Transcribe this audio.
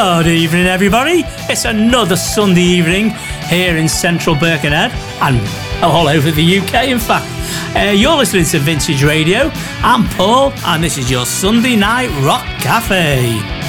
Good evening, everybody. It's another Sunday evening here in central Birkenhead and all over the UK, in fact. You're listening to Vintage Radio. I'm Paul, and this is your Sunday Night Rock Cafe.